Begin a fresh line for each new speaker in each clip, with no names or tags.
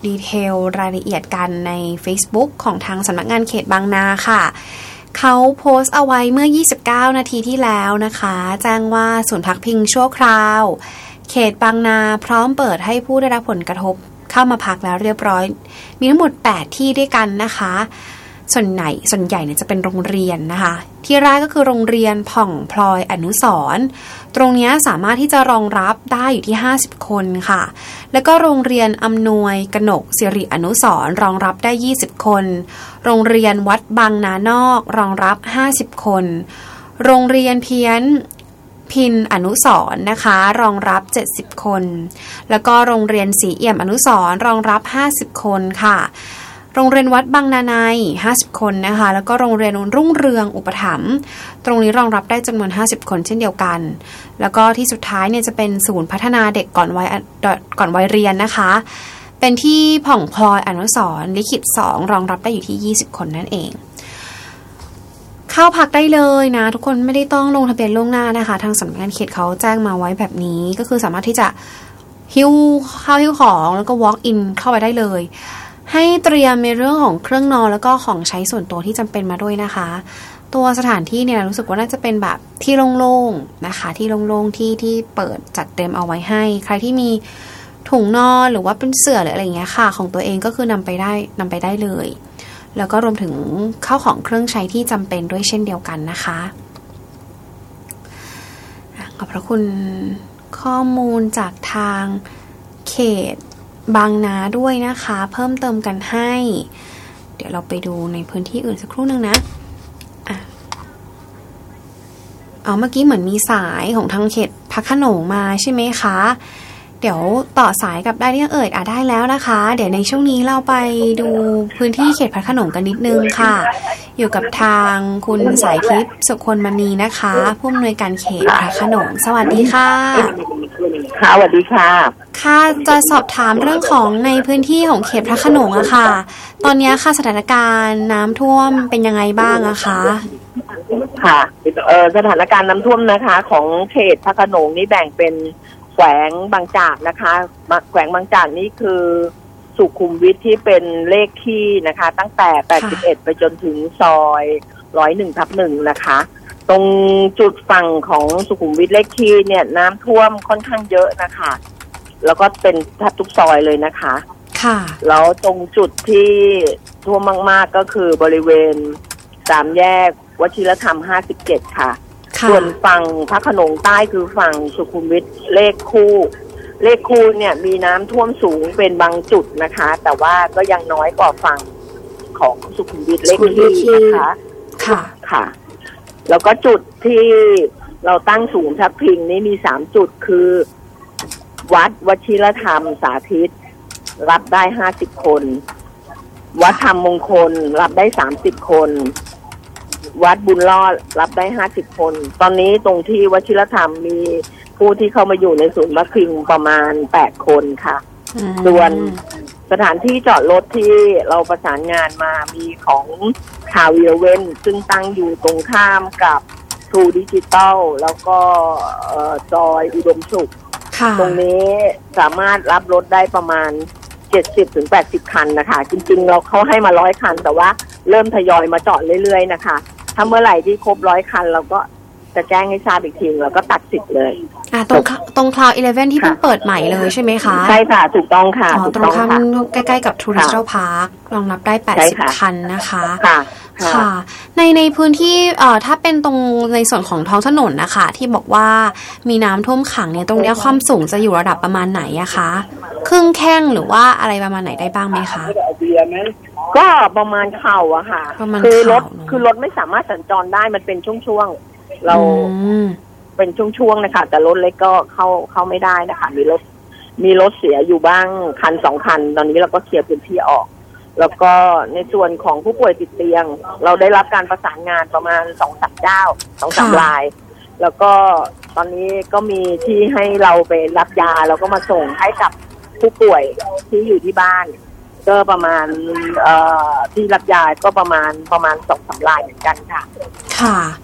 ดีเทลรายละเอียดกันใน Facebook ของทางสำนักงานเขตบางนาค่ะเขาโพสต์เอาไว้เมื่อ29นาทีที่แล้วนะคะแจ้งว่าศูนย์พักพิงชั่วคราวเขตบางนาพร้อมเปิดให้ผู้ได้รับผลกระทบเข้ามาพักแล้วเรียบร้อยมีทั้งหมด8ที่ด้วยกันนะคะส่วนใหญ่เนี่ยจะเป็นโรงเรียนนะคะที่แรกก็คือโรงเรียนผ่องพลอยอนุสรณ์ตรงนี้สามารถที่จะรองรับได้อยู่ที่50คนค่ะแล้วก็โรงเรียนอำนวยกนกสิริอนุสรณ์รองรับได้20คนโรงเรียนวัดบางนานอกรองรับ50คนโรงเรียนเพี้ยนพินอนุสรณ์นะคะรองรับ70คนแล้วก็โรงเรียนศรีเอี่ยมอนุสรณ์รองรับ50คนค่ะโรงเรียนวัดบางนาใน50คนนะคะแล้วก็โรงเรียนรุ่งเรืองอุปถัมภ์ตรงนี้รองรับได้จำนวน50คนเช่นเดียวกันแล้วก็ที่สุดท้ายเนี่ยจะเป็นศูนย์พัฒนาเด็กก่อนวัยเรียนนะคะเป็นที่ผ่องพลอยอนุสรณ์ลิขิต2รองรับได้อยู่ที่20คนนั่นเองเข้าพักได้เลยนะทุกคนไม่ได้ต้องลงทะเบียนล่วงหน้านะคะทางสำนักงานเขตเขาแจ้งมาไว้แบบนี้ก็คือสามารถที่จะหิ้วของแล้วก็ walk in เข้าไปได้เลยให้เตรียมในเรื่องของเครื่องนอนแล้วก็ของใช้ส่วนตัวที่จำเป็นมาด้วยนะคะตัวสถานที่เนี่ยรู้สึกว่าน่าจะเป็นแบบที่โล่งๆนะคะที่โล่งๆที่เปิดจัดเต็มเอาไว้ให้ใครที่มีถุงนอนหรือว่าเป็นเสื่อหรืออะไรอย่างเงี้ยค่ะของตัวเองก็คือนำไปได้เลยแล้วก็รวมถึงข้าวของเครื่องใช้ที่จำเป็นด้วยเช่นเดียวกันนะคะขอบพระคุณข้อมูลจากทางเขตบางนาด้วยนะคะเพิ่มเติมกันให้เดี๋ยวเราไปดูในพื้นที่อื่นสักครู่นึงนะเมื่อกี้เหมือนมีสายของทางเขตพระโขนงมาใช่ไหมคะเดี๋ยวต่อสายกับได้หรือยังได้แล้วนะคะเดี๋ยวในช่วงนี้เราไปดูพื้นที่เขตพระโขนงกันนิดนึงค่ะอยู่กับทางคุณสายทิพย์สุคนมณีนะคะผู้อำนวยการเขตพระโขนงสวัสดีค่ะ
ค่ะสวัสดีค่ะ
ค่ะจะสอบถามเรื่องของในพื้นที่ของเขตพระโขนงอะค่ะตอนนี้ค่ะสถานการณ์น้ำท่วมเป็นยังไงบ้างอะคะ
ค่ะสถานการณ์น้ำท่วมนะคะของเขตพระโขนงนี่แบ่งเป็นแขวงบางจากนะคะแขวงบางจากนี่คือสุขุมวิทที่เป็นเลขที่นะคะตั้งแต่81ไปจนถึงซอย101/1นะคะตรงจุดฝั่งของสุขุมวิทเลขที่เนี่ยน้ำท่วมค่อนข้างเยอะนะคะแล้วก็เป็นแทบทุกซอยเลยนะคะ
ค่ะ
แล้วตรงจุดที่ท่วมมากๆก็คือบริเวณ3แยกวชิรธรรม57ค่ะส่วนฝั่งพระโขนงใต้คือฝั่งสุขุมวิทเลขคู่เนี่ยมีน้ำท่วมสูงเป็นบางจุดนะคะแต่ว่าก็ยังน้อยกว่าฝั่งของสุขุมวิทเลขที่นะคะค่ะแล้วก็จุดที่เราตั้งศูนย์พักพิงนี้มี3จุดคือวัดวชิรธรรมสาธิตรับได้50คนวัดธรรมมงคลรับได้30คนวัดบุญรอดรับได้50คนตอนนี้ตรงที่วชิรธรรมมีผู้ที่เข้ามาอยู่ในศูนย์พักพิงประมาณ8คนค่ะส่วนสถานที่จอดรถที่เราประสานงานมามีของคาวิลเว่นซึ่งตั้งอยู่ตรงข้ามกับทรูดิจิตอลแล้วก็ซอยอุดมสุขตรงนี้สามารถรับรถได้ประมาณ70-80 คันนะคะจริงๆเราเขาให้มา100คันแต่ว่าเริ่มทยอยมาจอดเรื่อยๆนะคะถ้าเมื่อไหร่ที่ครบ100คันเราก็จะแจ้งให้ทราบอีกทีแล้วก็ตัดสิทธิ์เลย
ตรงคลาว11ที่เพิ่งเปิดใหม่เลยใช่ไหมคะ
ใช่ค่ะถูกต้องค่ะ
ตรงข้ามใกล้ๆกับทูริสต์พาร์ครองรับได้80คันนะคะค่ะในพื้นที่ถ้าเป็นตรงในส่วนของท้องถนนนะคะที่บอกว่ามีน้ำท่วมขังเนี่ยตรงนี้ความสูงจะอยู่ระดับประมาณไหนอะคะครึ่งแข้งหรือว่าอะไรประมาณไหนได้บ้างไหมคะ
ก็ประมาณเข่าอะค่ะคือรถไม่สามารถสัญจรได้มันเป็นช่วงๆเราเป็นช่วงๆนะคะแต่รถเล็กก็เข้าไม่ได้นะคะมีรถเสียอยู่บ้างคัน2คันตอนนี้เราก็เคลียร์พื้นที่ออกแล้วก็ในส่วนของผู้ป่วยติดเตียงเราได้รับการประสานงานประมาณ 2-3 รายแล้วก็ตอนนี้ก็มีที่ให้เราไปรับยาแล้วก็มาส่งให้กับผู้ป่วยที่อยู่ที่บ้านก็ประมาณที่รับยาก็ประมาณ 2-3 รายเหมือนกันค่ะ
ค่ะ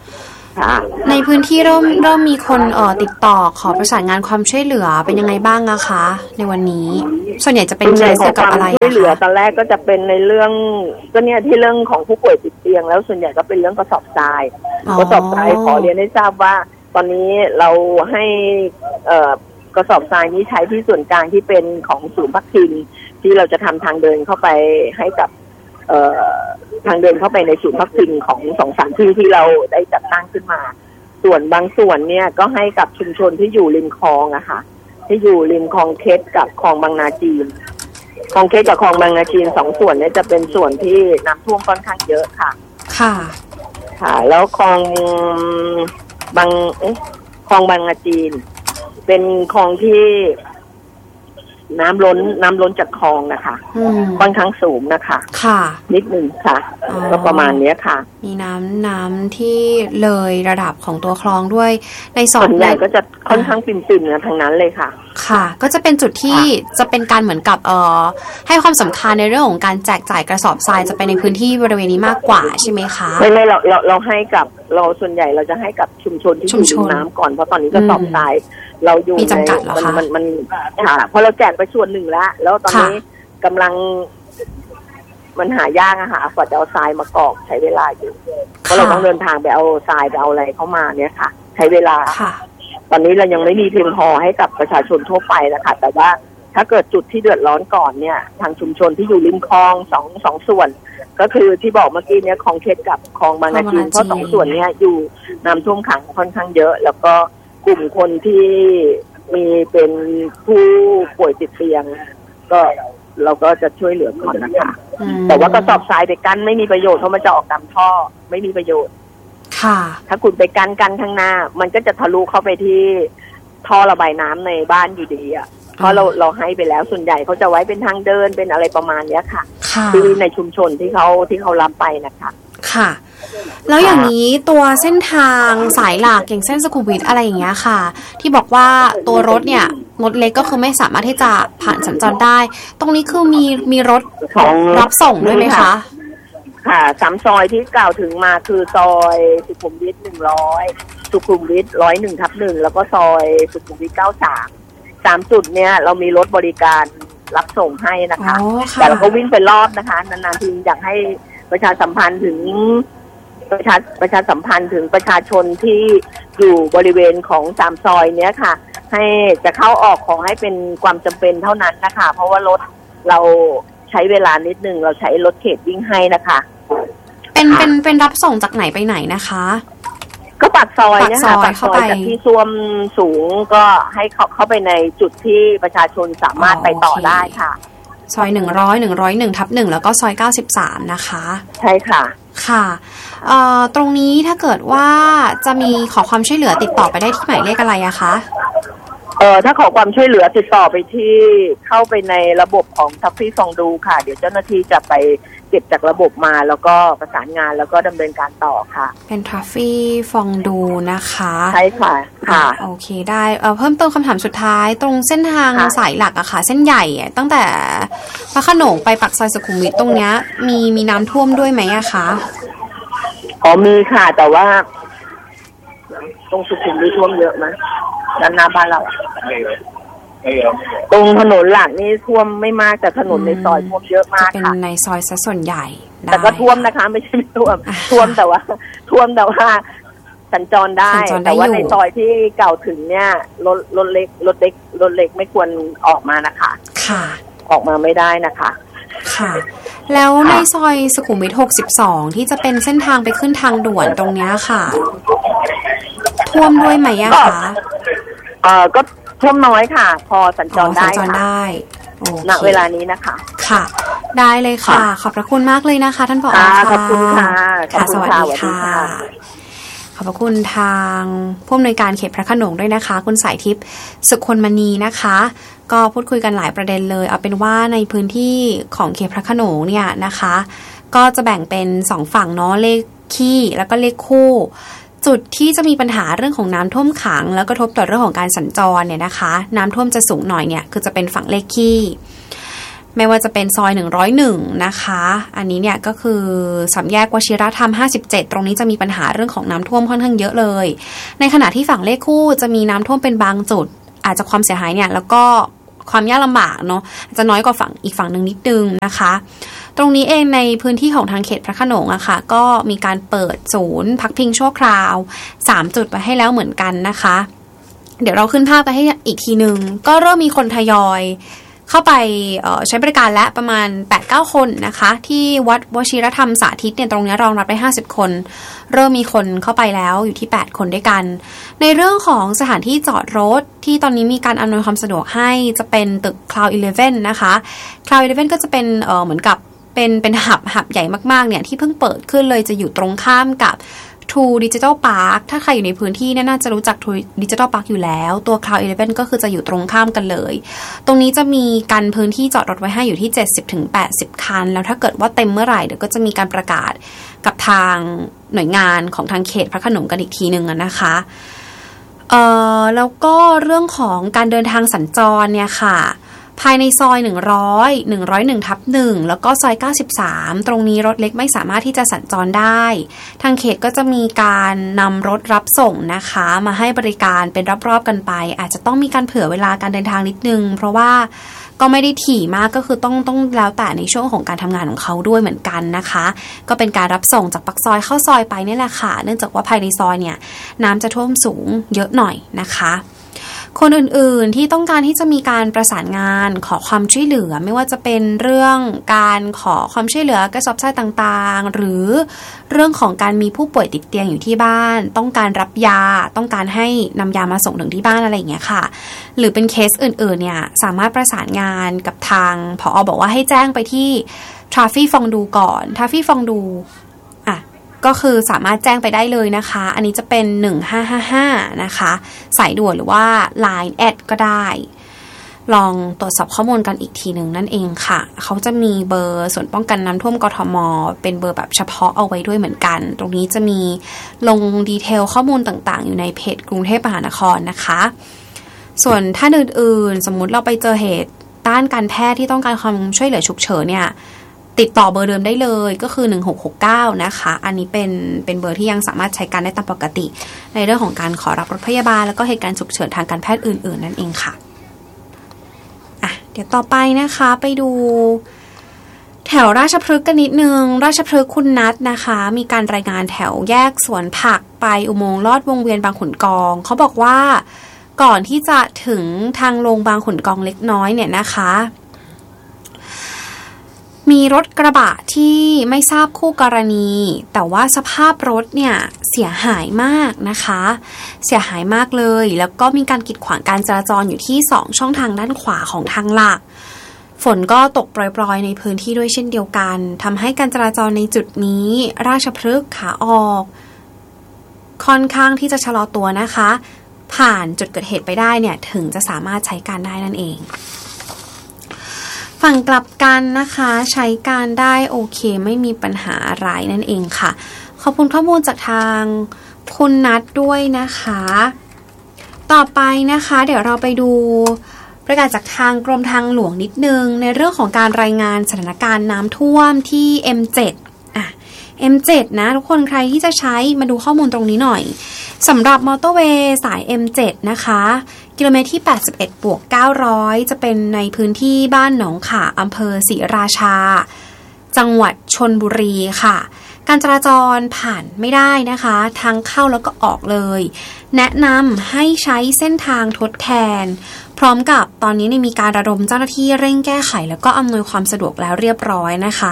ในพื้นที่เริ่มมีคนติดต่อขอประสานงานความช่วยเหลือเป็นยังไงบ้างอะคะในวันนี้ส่วนใหญ่จะเป็นเคสเกี่ยวกับอะไรช่วย
เหลือตอนแรกก็จะเป็นในเรื่องก็เนี่ยที่เรื่องของผู้ป่วยติดเตียงแล้วส่วนใหญ่ก็เป็นเรื่องกระสอบทรายขอเรียนให้ทราบว่าตอนนี้เราให้กระสอบทรายนี้ใช้ที่ส่วนกลางที่เป็นของศูนย์พักพิงที่เราจะทำทางเดินเข้าไปให้กับทางเดินเข้าไปในศูนย์พักพิงของ2-3ที่ที่เราได้จัดตั้งขึ้นมาส่วนบางส่วนเนี่ยก็ให้กับชุมชนที่อยู่ริมคลองอะค่ะที่อยู่ริมคลองเคสกับคลองบางนาจีนคลองเคสกับคลองบางนาจีน2ส่วนนี้จะเป็นส่วนที่น้ำท่วมค่อนข้างเยอะค่ะค่ะแล้วคลองบางนาจีนเป็นคลองที่น้ำล้นจากคลองนะคะค่อนข้างสูงนะคะ
ค่ะ
นิดนึงค่ะก็ประมาณนี้ค่ะ
มีน้ำที่เลยระดับของตัวคลองด้วยใน
ส่วนใหญ่ก็จะค่อนข้างปิ่มๆนะทางนั้นเลยค่ะ
ค่ะก็จะเป็นจุดที่จะเป็นการเหมือนกับให้ความสำคัญในเรื่องของการแจกจ่ายกระสอบทรายจะไปในพื้นที่บริเวณนี้มากกว่าใช่ไหมคะ
ไม่เราให้กับเราส่วนใหญ่เราจะให้กับชุมชนที่อยู่น้ำก่อนเพราะตอนนี้กระสอบทรายเราอยู่ในมันค่ะเพราะเราแจกไปส่วนหนึ่งแล้วตอนนี้กำลังมันหายากอะค่ะกว่าจะเอาทรายมากรอกใช้เวลาอยู่เพราะเราต้องเดินทางไปเอาทรายไปเอาอะไรเข้ามาเนี่ยค่ะใช้เวลาตอนนี้เรายังไม่มีเพียงพอให้กับประชาชนทั่วไปนะคะแต่ว่าถ้าเกิดจุดที่เดือดร้อนก่อนเนี่ยทางชุมชนที่อยู่ริมคลองสองส่วนก็คือที่บอกเมื่อกี้เนี่ยคลองเคสกับคลองบางนาจีนเพราะ2ส่วนเนี่ยอยู่น้ำท่วมขังค่อนข้างเยอะแล้วก็กลุ่มคนที่มีเป็นผู้ป่วยติดเตียงก็เราก็จะช่วยเหลือก่อนนะคะแต่ว่ากระสอบทรายไปกั้นไม่มีประโยชน์เพราะมันจะออกตามท่อไม่มีประโยชน์
ค่ะ
ถ้าคุณไปกั้นข้างหน้ามันก็จะทะลุเข้าไปที่ท่อระบายน้ำในบ้านอยู่ดีอ่ะเพราะเราให้ไปแล้วส่วนใหญ่เขาจะไว้เป็นทางเดินเป็นอะไรประมาณนี้ค่ะที่ในชุมชนที่เขารับไปนะคะ
ค่ะแล้วอย่างนี้ตัวเส้นทางสายหลักอย่างเส้นสุขุมวิทอะไรอย่างเงี้ยค่ะที่บอกว่าตัวรถเนี่ยรถเล็กก็คือไม่สามารถที่จะผ่านสัญจรได้ตรงนี้คือมีรถรับส่งด้วยไหมคะ
ค่ะ3ซอยที่กล่าวถึงมาคือซอยสุขุมวิท100สุขุมวิท101/1แล้วก็ซอยสุขุมวิท93จุดเนี่ยเรามีรถบริการรับส่งให้นะคะแต่เราก็วิ่งไปรอบนะคะนานๆทีอยากให้ประชาสัมพันธ์ถึงประชาสัมพันธ์ถึงประชาชนที่อยู่บริเวณของ3ซอยเนี้ยค่ะให้จะเข้าออกขอให้เป็นความจำเป็นเท่านั้นนะคะเพราะว่ารถเราใช้เวลานิดนึงเราใช้รถเขตวิ่งให้นะคะ
เป็นรับส่งจากไหนไปไหนนะคะ
ก็ปากซอยนะคะปากซอยจากที่ซ่วมสูงก็ให้เข้าไปในจุดที่ประชาชนสามารถไปต่อได้ค่ะ
ซอย101/1แล้วก็ซอย93นะคะ
ใช่ค่ะ
ค่ะตรงนี้ถ้าเกิดว่าจะมีขอความช่วยเหลือติดต่อไปได้ที่หมายเลขอะไรอะคะ
ถ้าขอความช่วยเหลือติดต่อไปที่เข้าไปในระบบของทัฟฟี่ฟองดูค่ะเดี๋ยวเจ้าหน้าที่จะไปเก็บจากระบบมาแล้วก็ประสานงานแล้วก็ดำเนินการต่อค่ะ
เป็นทัฟฟี่ฟองดูนะคะ
ใช่ค่ะค่ะ
โอเคได้เพิ่มเติมคำถามสุดท้ายตรงเส้นทางสายหลักอะค่ะเส้นใหญ่ตั้งแต่พระโขนงไปปากซอยสุขุมวิทตรงเนี้ยมีน้ำท่วมด้วยไหมอะคะ
มีค่ะแต่ว่าตรงสุขุมวิทท่วมเยอะไหมด้านหน้าบ้านเราตรงถนนหลักนี่ท่วมไม่มากแต่ถนนในซอยท่วมเยอะมากค่ะ
เป็นในซอยซะส่วนใหญ่
แต่ก็ท่วมนะคะไม่ใช่ไม่ท่วมแต่ว่าสัญจรได้แต่ว่าในซอยที่เก่าถึงเนี่ยรถเล็กไม่ควรออกมานะคะ
ค่ะ
ออกมาไม่ได้นะคะ
ค่ะแล้วในซอยสุขุมวิท62ที่จะเป็นเส้นทางไปขึ้นทางด่วนตรงนี้ค่ะท่วมด้วยไหมอะคะ
ก็ท่วมน้อยค่ะพอสัญจรได้ณเวลานี้นะคะ
ค่ะได้เลยค่ะขอบพระคุณมากเลยนะคะท่านผอ.
ค่ะขอบคุณค่ะ
ค่ะสวัสดีค่ะขอบพระคุณทางผู้อำนวยการเขตพระโขนงด้วยนะคะคุณสายทิพย์สุคนมณีนะคะก็พูดคุยกันหลายประเด็นเลยเอาเป็นว่าในพื้นที่ของเขตพระโขนงเนี่ยนะคะก็จะแบ่งเป็น2ฝั่งเนาะเลขคี่แล้วก็เลขคู่จุดที่จะมีปัญหาเรื่องของน้ำท่วมขังแล้วก็กระทบต่อเรื่องของการสัญจรเนี่ยนะคะน้ำท่วมจะสูงหน่อยเนี่ยคือจะเป็นฝั่งเลขคี่ไม่ว่าจะเป็นซอย101นะคะอันนี้เนี่ยก็คือสามแยกวชิรธรรม57ตรงนี้จะมีปัญหาเรื่องของน้ำท่วมค่อนข้างเยอะเลยในขณะที่ฝั่งเลขคู่จะมีน้ำท่วมเป็นบางจุดอาจจะความเสียหายเนี่ยแล้วก็ความยากลำบากเนาะจะน้อยกว่าฝั่งอีกฝั่งนึงนิดนึงนะคะตรงนี้เองในพื้นที่ของทางเขตพระโขนงอะค่ะก็มีการเปิดศูนย์พักพิงชั่วคราว3จุดไว้ให้แล้วเหมือนกันนะคะเดี๋ยวเราขึ้นภาพไปให้อีกทีนึงก็เริ่มมีคนทยอยเข้าไปใช้บริการและประมาณ 8-9 คนนะคะที่วัดวชิรธรรมสาธิตเนี่ยตรงนี้รองรับได้50คนเริ่มมีคนเข้าไปแล้วอยู่ที่8คนด้วยกันในเรื่องของสถานที่จอดรถที่ตอนนี้มีการอำนวยความสะดวกให้จะเป็นตึก Cloud 11 นะคะ Cloud 11 ก็จะเป็นเหมือนกับเป็นหับใหญ่มากๆเนี่ยที่เพิ่งเปิดขึ้นเลยจะอยู่ตรงข้ามกับTrue Digital Park ถ้าใครอยู่ในพื้นที่น่าจะรู้จัก True Digital Park อยู่แล้วตัว Cloud 11 ก็คือจะอยู่ตรงข้ามกันเลยตรงนี้จะมีกันพื้นที่จอดรถไว้ให้อยู่ที่ 70-80 คันแล้วถ้าเกิดว่าเต็มเมื่อไหร่เดี๋ยวก็จะมีการประกาศกับทางหน่วยงานของทางเขตพระโขนงกันอีกทีนึงนะคะแล้วก็เรื่องของการเดินทางสัญจรเนี่ยค่ะภายในซอย101/1 แล้วก็ซอย93ตรงนี้รถเล็กไม่สามารถที่จะสัญจรได้ทางเขตก็จะมีการนำรถรับส่งนะคะมาให้บริการเป็นรอบๆกันไปอาจจะต้องมีการเผื่อเวลาการเดินทางนิดนึงเพราะว่าก็ไม่ได้ถี่มากก็คือต้องแล้วแต่ในช่วงของการทำงานของเขาด้วยเหมือนกันนะคะก็เป็นการรับส่งจากปากซอยเข้าซอยไปนี่แหละค่ะเนื่องจากว่าภายในซอยเนี่ยน้ำจะท่วมสูงเยอะหน่อยนะคะคนอื่นๆที่ต้องการที่จะมีการประสานงานขอความช่วยเหลือไม่ว่าจะเป็นเรื่องการขอความช่วยเหลือกระสอบทรายต่างๆหรือเรื่องของการมีผู้ป่วยติดเตียงอยู่ที่บ้านต้องการรับยาต้องการให้นำยามาส่งถึงที่บ้านอะไรอย่างเงี้ยค่ะหรือเป็นเคสอื่นๆเนี่ยสามารถประสานงานกับทางผอ.บอกว่าให้แจ้งไปที่ทราฟี่ฟองดูก่อนทราฟี่ฟองดูก็คือสามารถแจ้งไปได้เลยนะคะอันนี้จะเป็น1555นะคะสายด่วนหรือว่า Line แอดก็ได้ลองตรวจสอบข้อมูลกันอีกทีนึงนั่นเองค่ะเขาจะมีเบอร์ส่วนป้องกันน้ำท่วมกทมเป็นเบอร์แบบเฉพาะเอาไว้ด้วยเหมือนกันตรงนี้จะมีลงดีเทลข้อมูลต่างๆอยู่ในเพจกรุงเทพมหานครนะคะส่วนท่านอื่นๆสมมุติเราไปเจอเหตุด้านการแพทย์ที่ต้องการความช่วยเหลือฉุกเฉินเนี่ยติดต่อเบอร์เดิมได้เลยก็คือ1669นะคะอันนี้เป็นเบอร์ที่ยังสามารถใช้การได้ตามปกติในเรื่องของการขอรับรถพยาบาลแล้วก็เหตุการณ์ฉุกเฉินทางการแพทย์อื่นๆนั่นเองค่ะเดี๋ยวต่อไปนะคะไปดูแถวราชพฤกษ์กันนิดนึงราชพฤกษ์คุณนัทนะคะมีการรายงานแถวแยกสวนผักไปอุโมงค์ลอดวงเวียนบางขุนกองเขาบอกว่าก่อนที่จะถึงทางลงบางขุนกองเล็กน้อยเนี่ยนะคะมีรถกระบะที่ไม่ทราบคู่กรณีแต่ว่าสภาพรถเนี่ยเสียหายมากนะคะเสียหายมากเลยแล้วก็มีการกีดขวางการจราจรอยู่ที่2ช่องทางด้านขวาของทางหลักฝนก็ตกโปรยๆในพื้นที่ด้วยเช่นเดียวกันทำให้การจราจรในจุดนี้ราชพฤกษ์ขาออกค่อนข้างที่จะชะลอตัวนะคะผ่านจุดเกิดเหตุไปได้เนี่ยถึงจะสามารถใช้การได้นั่นเองฝั่งกลับกันนะคะใช้การได้โอเคไม่มีปัญหาอะไรนั่นเองค่ะขอบคุณข้อมูลจากทางคุณนัทด้วยนะคะต่อไปนะคะเดี๋ยวเราไปดูประกาศจากทางกรมทางหลวงนิดนึงในเรื่องของการรายงานสถานการณ์น้ำท่วมที่ M7 M7 นะทุกคนใครที่จะใช้มาดูข้อมูลตรงนี้หน่อยสำหรับมอเตอร์เวย์สาย M7 นะคะกิโลเมตรที่ 81+900 จะเป็นในพื้นที่บ้านหนองข่าอำเภอศรีราชาจังหวัดชลบุรีค่ะการจราจรผ่านไม่ได้นะคะทั้งเข้าแล้วก็ออกเลยแนะนำให้ใช้เส้นทางทดแทนพร้อมกับตอนนี้มีการระดมเจ้าหน้าที่เร่งแก้ไขแล้วก็อำนวยความสะดวกแล้วเรียบร้อยนะคะ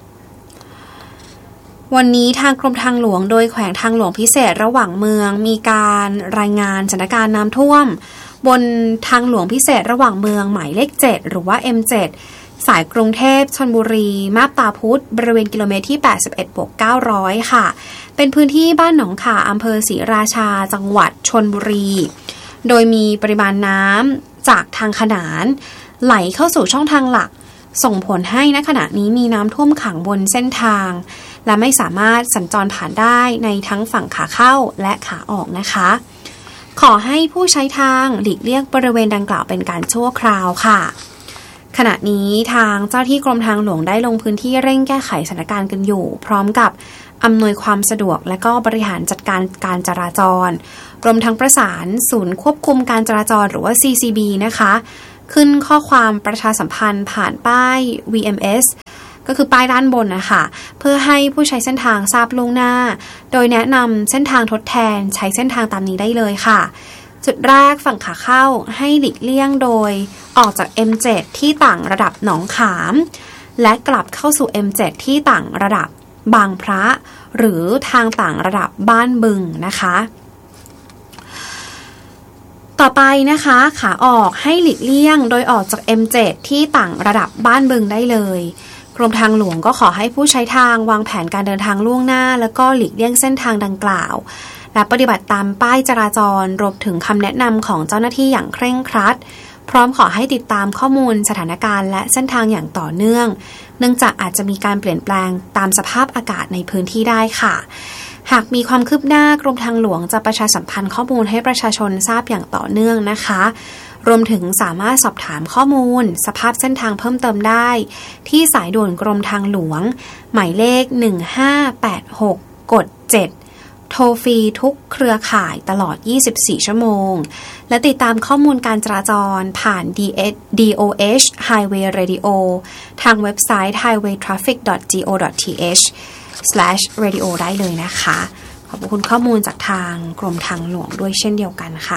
วันนี้ทางกรมทางหลวงโดยแขวงทางหลวงพิเศษระหว่างเมืองมีการรายงานสถานการณ์น้ำท่วมบนทางหลวงพิเศษระหว่างเมืองหมายเลข7หรือว่า M7 สายกรุงเทพชลบุรีมาบตาพุธบริเวณกิโลเมตรที่ 81+900 ค่ะเป็นพื้นที่บ้านหนองข่าอำเภอศรีราชาจังหวัดชลบุรีโดยมีปริมาณน้ำจากทางขนานไหลเข้าสู่ช่องทางหลักส่งผลให้ณขณะนี้มีน้ำท่วมขังบนเส้นทางและไม่สามารถสัญจรผ่านได้ในทั้งฝั่งขาเข้าและขาออกนะคะขอให้ผู้ใช้ทางหลีกเลี่ยงบริเวณดังกล่าวเป็นการชั่วคราวค่ะขณะนี้ทางเจ้าที่กรมทางหลวงได้ลงพื้นที่เร่งแก้ไขสถานการณ์กันอยู่พร้อมกับอำนวยความสะดวกและก็บริหารจัดการการจราจรรวมทั้งประสานศูนย์ควบคุมการจราจรหรือว่า CCB นะคะขึ้นข้อความประชาสัมพันธ์ผ่านป้าย VMS ก็คือป้ายด้านบนนะคะเพื่อให้ผู้ใช้เส้นทางทราบล่วงหน้าโดยแนะนำเส้นทางทดแทนใช้เส้นทางตามนี้ได้เลยค่ะจุดแรกฝั่งขาเข้าให้หลีกเลี่ยงโดยออกจาก M7 ที่ต่างระดับหนองขามและกลับเข้าสู่ M7 ที่ต่างระดับบางพระหรือทางต่างระดับบ้านบึงนะคะต่อไปนะคะขาออกให้หลีกเลี่ยงโดยออกจาก M7 ที่ต่างระดับบ้านบึงได้เลยกรมทางหลวงก็ขอให้ผู้ใช้ทางวางแผนการเดินทางล่วงหน้าแล้วก็หลีกเลี่ยงเส้นทางดังกล่าวและปฏิบัติตามป้ายจราจรรวมถึงคำแนะนำของเจ้าหน้าที่อย่างเคร่งครัดพร้อมขอให้ติดตามข้อมูลสถานการณ์และเส้นทางอย่างต่อเนื่องเนื่องจากอาจจะมีการเปลี่ยนแปลงตามสภาพอากาศในพื้นที่ได้ค่ะหากมีความคืบหน้ากรมทางหลวงจะประชาสัมพันธ์ข้อมูลให้ประชาชนทราบอย่างต่อเนื่องนะคะรวมถึงสามารถสอบถามข้อมูลสภาพเส้นทางเพิ่มเติมได้ที่สายด่วนกรมทางหลวงหมายเลข1586กด7โทรฟรีทุกเครือข่ายตลอด24ชั่วโมงและติดตามข้อมูลการจราจรผ่าน DOH Highway Radio ทางเว็บไซต์ highwaytraffic.go.th/radio ได้เลยนะคะขอบคุณข้อมูลจากทางกรมทางหลวงด้วยเช่นเดียวกันค่ะ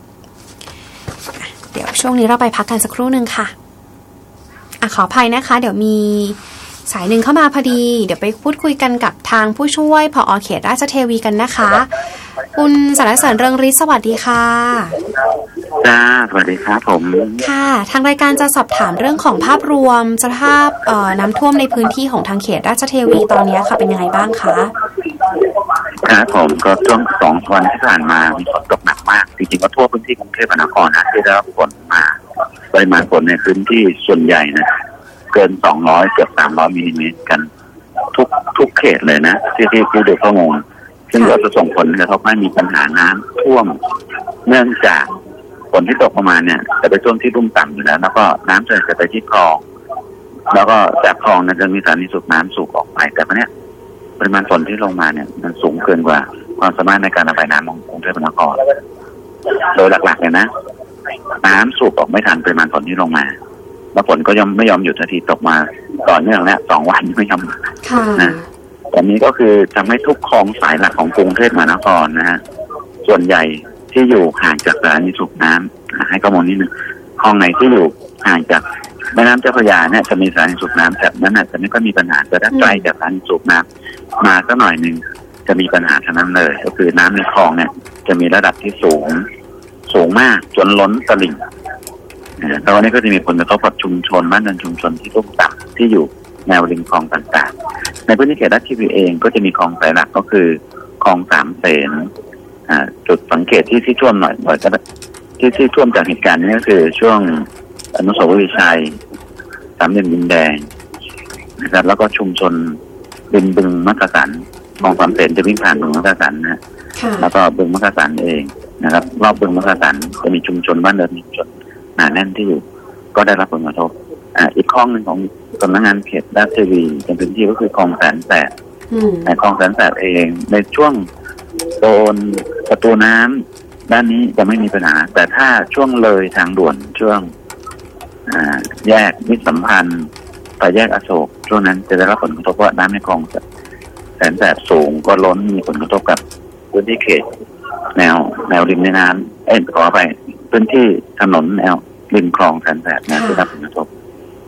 เดี๋ยวช่วงนี้เราไปพักกันสักครู่นึงค่ะขออภัยนะคะเดี๋ยวมีสายหนึ่งเข้ามาพอดีเดี๋ยวไปพูดคุยกันกับทางผู้ช่วยผอ.เขตราชเทวีกันนะคะคุณสรรเสริญเรืองฤทธิ์สวัสดีค่ะ
จ้าสวัสดีครับผม
ค่ะทางรายการจะสอบถามเรื่องของภาพรวมสภาพน้ำท่วมในพื้นที่ของทางเขตราชเทวีตอนนี้ค่ะเป็นยังไงบ้างคะ
ครับผมก็ช่วง2 วันที่ผ่านมามีฝนตกหนักมากจริงๆก็ทั่วพื้นที่กรุงเทพมหานครนะที่ได้รับฝนมาปริมาณฝนในพื้นที่ส่วนใหญ่นะเกิน200เกือบ300มิลลิเมตรกันทุกเขตเลยนะที่ดูข้อมูลซึ่งก็จะส่งผลกระทบให้มีปัญหาน้ำท่วมเนื่องจากฝนที่ตกประมาณเนี่ยจะไปท่วมที่ลุ่มต่ำอยู่แล้วก็น้ำจะไปที่คลองแล้วก็จากคลองนั้นจะมีสถานีสูบน้ำสูบออกไปแต่เนี้ยปริมาณฝนที่ลงมาเนี่ยมันสูงเกินกว่าความสามารถในการระบายน้ำของกรุงเทพมหานครโดยหลักๆเลยนะน้ำสูบออกไม่ทันปริมาณฝนที่ลงมาแล้วฝนก็ไม่ยอมหยุดทันทีตกมาต่อเนื่องแล้ว2 วันไม่ยอมนะตอนนี้ก็คือทำให้ทุกคลองสายหลักของกรุงเทพมหานครนะฮะส่วนใหญ่ที่อยู่ห่างจากสถานีสูบน้ำให้ข้อมูลนิดนึงคลองไหนที่อยู่ห่างจากแม่น้ำเจ้าพระยาเนี่ยจะมีสถานีสูบน้ำแบบนั้นอาจจะไม่ค่อยมีปัญหาแต่ถ้าไกลจากสถานีสูบน้ำมาสักหน่อยนึงจะมีปัญหาทั้งนั้นเลยก็คือน้ำในคลองเนี่ยจะมีระดับที่สูงมากจนล้นตลิ่งตอนนี้ก็จะมีผลกระทบกับชุมชนบ้านเรือนชุมชนที่ลุ่มต่ำที่อยู่แนวริมคลองต่างๆในพื้นที่เขตราชเทวีเองก็จะมีคลองสายหลักก็คือคลอง3 เสนจุดสังเกตที่ท่วมหน่อยที่ท่วมจากเหตุการณ์นี้ก็คือช่วงอนุสาวรีย์ชัยสามเหลี่ยมดินแดงนะครับแล้วก็ชุมชนบึงมักกะสันคลอง3 เสนจะวิ่งผ่านบึงมักกะสันนะแล้วก็บึงมักกะสันเองนะครับรอบบึงมักกะสันจะมีชุมชนบ้านเรือนชุมชนหนาแน่นที่อยู่ก็ได้รับผลกระทบอีกคลองหนึ่งของสำนักงานเขตราชเทวีเป็นพื้นที่ก็คือคลองแสนแสบในคลองแสนแสบเองในช่วงโซนประตูน้ำด้านนี้จะไม่มีปัญหาแต่ถ้าช่วงเลยทางด่วนช่วงแยกมิตรสัมพันธ์ไปแยกอโศกช่วงนั้นจะได้รับผลกระทบเพราะน้ำในคลองแสนแสบสูงก็ล้นมีผลกระทบกับพื้นที่เขตแนวริมแม่น้ำขอไปพื้นที่ถนนแนวริมคลองแสนแสบนะได้รับผลกระทบ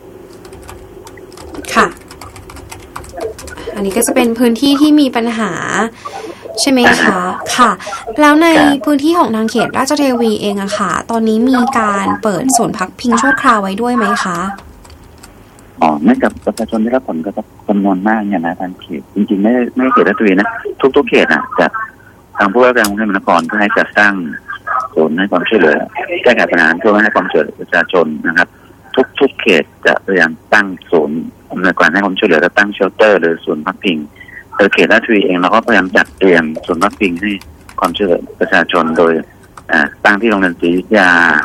ค่ะอันนี้ก็จะเป็นพื้นที่ที่มีปัญหาใช่ไหมคะค่ะแล้วในพื้นที่ของทางเขตราชเทวีเองอะค่ะตอนนี้มีการเปิดศูนย์พักพิงชั่วคราวไว้ด้วยไหมคะ
ไม่กับประชาชนได้รับผลกระทบจำนวนมากเนี่ยนะทางเขตจริงๆไม่เขตราชเทวีนะทุกเขตอะจะทางผู้ว่าการกรุงเทพมหานครก็ให้จัดตั้งศูนย์ให้ความช่วยเหลือแก้ไขปัญหาเพื่อให้ความช่วยเหลือประชาชนนะครับทุกเขตจะพยายามตั้งศูนย์อำนวยการให้ความช่วยเหลือและตั้งเชลเตอร์หรือศูนย์พักพิงโดยเขตราชเทวีเองเราก็พยายามจัดเตรียมศูนย์พักพิงให้ความช่วยเหลือประชาชนโดยตั้งที่โรงเรียนศรีอยุธยา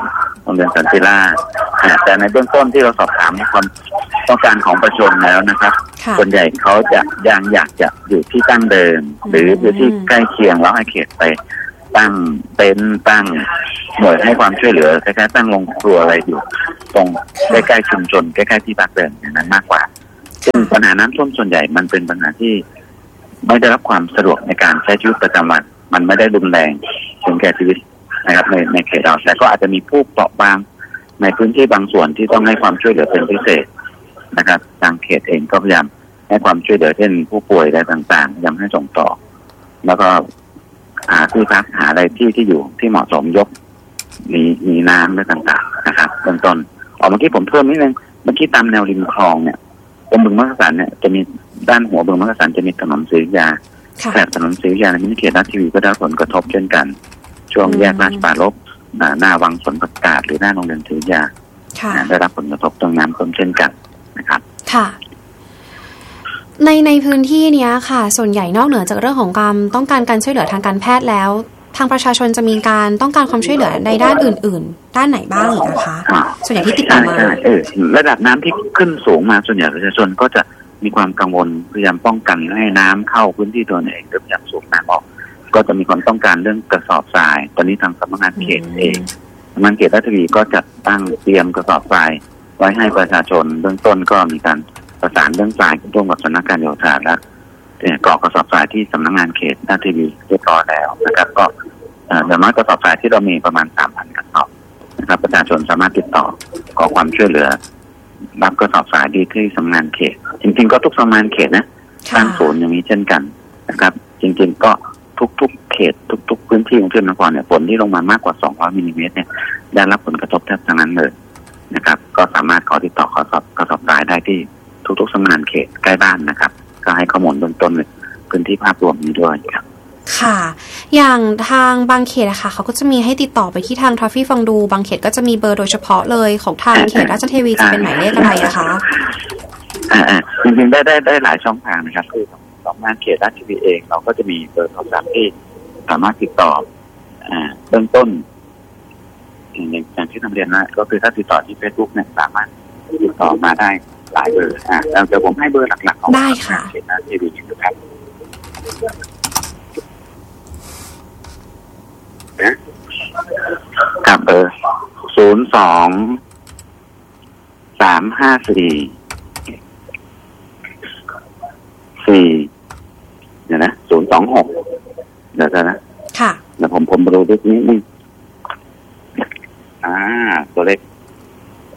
โรงเรียนสันติราษฎร์แต่ในเบื้องต้นที่เราสอบถามความต้องการของประชาชนแล้วนะครับส่วนใหญ่เขาจะยังอยากจะอยู่ที่ตั้งเดิมหรืออยู่ที่ใกล้เคียงแล้วให้เขตไปตั้งเต็นท์ตั้งหน่วยให้ความช่วยเหลือคล้ายๆตั้งโรงครัวอะไรอยู่ตรงใกล้ๆชุมชนใกล้ๆที่พักเดิมอย่างนั้นมากกว่าซึ่งปัญหาน้ำท่วมส่วนใหญ่มันเป็นปัญหาที่ไม่ได้รับความสะดวกในการใช้ชีวิตประจำวันมันไม่ได้รุนแรงถึงแก่ชีวิตนะครับในเขตเราแต่ก็อาจจะมีผู้เปราะบางในพื้นที่บางส่วนที่ต้องให้ความช่วยเหลือเป็นพิเศษนะครับทางเขตเองก็พยายามให้ความช่วยเหลือเช่นผู้ป่วยอะไรต่างๆพยายามให้ส่งต่อแล้วก็หาที่พักหาอะไรที่อยู่ที่เหมาะสมยกมีน้ำและต่างๆนะครับเบื้องต้นเมื่อกี้ผมเพิ่มนิดนึงเมื่อกี้ตามแนวริมคลองเนี่ยตรงบึงมักกะสันเนี่ยจะมีด้านหัวบึงมักกะสันจะมีถนนศรีอยุธยาแถบถนนศรีอยุธยาในพื้นที่เขตราชทีวีก็ได้ผลกระทบเช่นกันช่วงแยกราชปรารภหน้าวังสวนประกาศหรือหน้าโรงเรียนศรีอยุธยาได้รับผลกระทบตรงน้ำท่วมเช่นกันนะครับ
ค่ะในพื้นที่เนี้ยค่ะส่วนใหญ่นอกเหนือจากเรื่องของการต้องการการช่วยเหลือทางการแพทย์แล้วทางประชาชนจะมีการต้องการความช่วยเหลือในด้านอื่นๆด้านไหนบ้างอีกนะคะส่วนใหญ่ที่ติดต่อมา
ระดับน้ำที่ขึ้นสูงมาส่วนใหญ่ประชาชนก็จะมีความกังวลพยายามป้องกันให้น้ำเข้าพื้นที่ตัวเองหรือพยายามสูบน้ำออกก็จะมีความต้องการเรื่องกระสอบทรายตอนนี้ทางสำนักงานเขตเองสำนักงานเขตราชบุรีก็จัดตั้งเตรียมกระสอบทรายไว้ให้ประชาชนเบื้องต้นก็มีการประสานเรื่องทรายร่วมกับสำนักการโยธาและกรอกกระสอบทรายที่สำนักงานเขตราชบุรีเรียบร้อยแล้วนะครับก็อย่างน้อยกระสอบทรายที่เรามีประมาณ 3,000 กระสอบนะครับประชาชนสามารถติดต่อขอความช่วยเหลือรับกระสอบทรายดีที่สำนักงานเขตจริงๆก็ทุกสำนักงานเขตนะตั้งศูนย์อย่างนี้เช่นกันนะครับจริงๆก็ทุกเขตทุกพื้นที่กรุงเทพมหานครเนี่ยฝนที่ลงมามากกว่า200มิลลิเมตรเนี่ยได้รับผลกระทบแทบทั้งนั้นเลยนะครับก็สามารถขอติดต่อกระสอบทรายได้ที่ทุกสำนักงานเขตใกล้บ้านนะครับก็ให้ข้อมูลเบื้องต้นในพื้นที่ภาพรวมนี้ด้วยครับ
ค่ะอย่างทางบางเขตอะค่ะเขาก็จะมีให้ติดต่อไปที่ทางทอฟฟี่ฟังดูบางเขตก็จะมีเบอร์โดยเฉพาะเลยของทางเขตราชเทวีจะเป็นหมายเลขอะไรอะคะ
จริงๆได้หลายช่องทางนะครับคือสำนักงานเขตราชเทวีเองเราก็จะมีเบอร์โทรศัพท์ที่สามารถติดต่อเบื้องต้นอย่างที่นำเรียนนะก็คือถ้าติดต่อที่ Facebook เนี่ยสามารถติดต่อมาได้หลายเบอร์แล้วจะผมให้เบอร์หลักๆของ
ได้ค่ะ
เขตราชเทวีนะครับกับเบอร์02-354-4เดี๋ยวนะ026เดี๋ยวนะ
ค่ะ
เดี๋ยวผมดูนิดนึง